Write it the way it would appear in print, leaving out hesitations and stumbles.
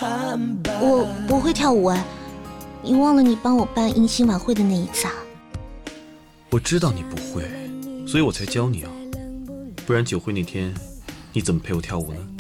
我不会跳舞哎，你忘了你帮我办迎新晚会的那一次啊？ 我知道你不会，所以我才教你啊，不然酒会那天你怎么陪我跳舞呢？